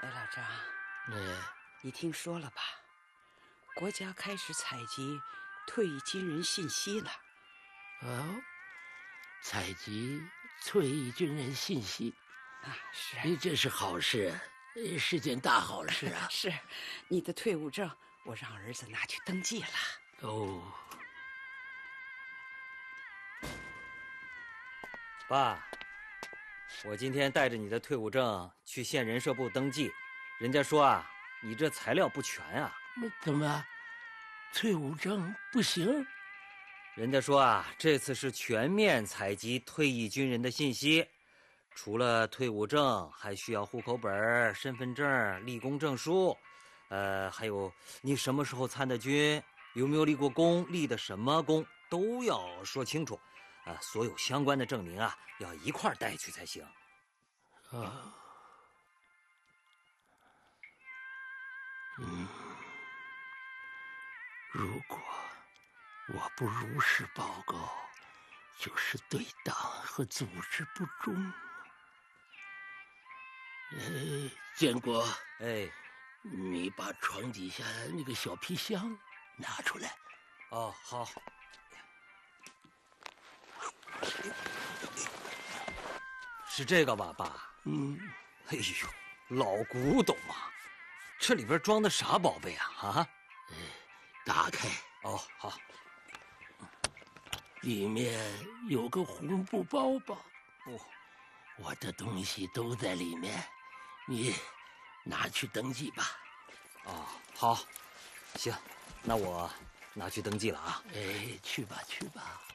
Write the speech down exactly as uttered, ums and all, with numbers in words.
哎，老张， 嗯， 你听说了吧？国家开始采集退役军人信息了。 哦，采集退役军人信息啊，是， 这是好事，是件大好事啊！ 是，你的退伍证我让儿子拿去登记了。 哦， 爸，我今天带着你的退伍证去县人社部登记，人家说啊，你这材料不全啊。 怎么，退伍证不行？ 人家说啊，这次是全面采集退役军人的信息，除了退伍证，还需要户口本、身份证、立功证书，呃，还有你什么时候参的军，有没有立过功，立的什么功，都要说清楚。啊，所有相关的证明啊，要一块儿带去才行。 啊，嗯，如果我不如实报告，就是对党和组织不忠。呃，建国， 哎， 你把床底下那个小皮箱拿出来。 哦，好。是这个吧，爸？ 嗯。 哎呦，老古董啊！这里边装的啥宝贝啊？啊？ 哎，打开。 哦，好。 里面有个红布包包。 哦， 我的东西都在里面，你拿去登记吧。 哦，好，行，那我拿去登记了啊。 哎，去吧，去吧。